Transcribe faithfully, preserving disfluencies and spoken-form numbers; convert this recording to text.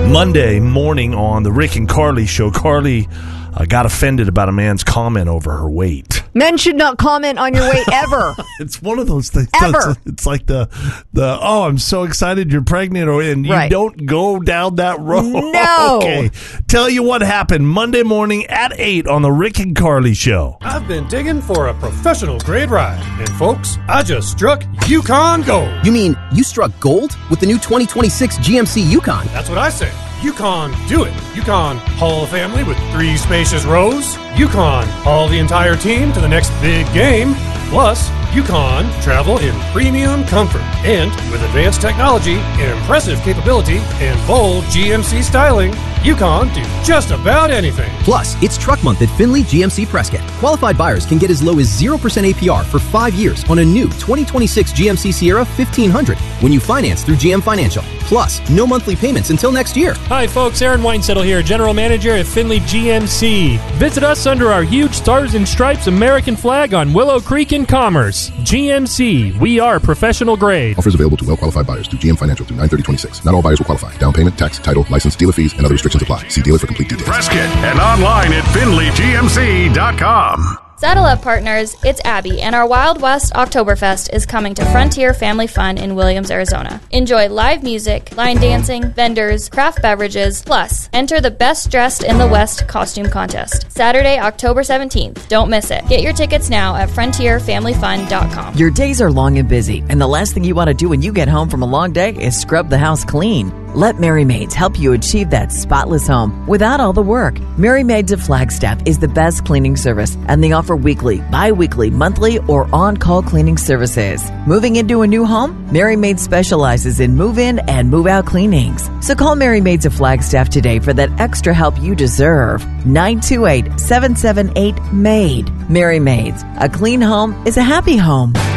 Monday morning on the Rick and Carly show, Carly uh, got offended about a man's comment over her weight. Men should not comment on your weight ever. It's one of those things. Ever. It's, it's like the, the oh, I'm so excited you're pregnant, or and you Right. don't go down that road. No. Okay. Tell you what happened Monday morning at eight on the Rick and Carly show. I've been digging for a professional grade ride, and folks, I just struck Yukon Gold. You mean you struck gold with the new twenty twenty-six G M C Yukon? That's what I say. Yukon do it. Yukon haul a family with three spacious rows. Yukon haul the entire team to the next big game. Plus, Yukon travel in premium comfort. And with advanced technology, impressive capability, and bold G M C styling, Yukon do just about anything. Plus, it's truck month at Finley G M C Prescott. Qualified buyers can get as low as zero percent A P R for five years on a new twenty twenty-six G M C Sierra fifteen hundred when you finance through G M Financial. Plus, no monthly payments until next year. Hi folks, Aaron Weinsettle here, General Manager at Finley G M C. Visit us under our huge Stars and Stripes American flag on Willow Creek in Commerce. G M C, we are professional grade. Offers available to well-qualified buyers through G M Financial through nine thirty twenty-six. Not all buyers will qualify. Down payment, tax, title, license, dealer fees, and other restrictions apply. See dealer for complete details. Prescott and online at finley g m c dot com. Saddle up, partners. It's Abby, and our Wild West Oktoberfest is coming to Frontier Family Fun in Williams, Arizona. Enjoy live music, line dancing, vendors, craft beverages, plus enter the Best Dressed in the West costume contest. Saturday, October seventeenth. Don't miss it. Get your tickets now at frontier family fun dot com. Your days are long and busy, and the last thing you want to do when you get home from a long day is scrub the house clean. Let Mary Maids help you achieve that spotless home without all the work. Mary Maids of Flagstaff is the best cleaning service, and they offer weekly, bi-weekly, monthly, or on-call cleaning services. Moving into a new home? Mary Maids specializes in move-in and move-out cleanings. So call Mary Maids of Flagstaff today for that extra help you deserve. nine two eight, seven seven eight, M A I D. Mary Maids. A clean home is a happy home.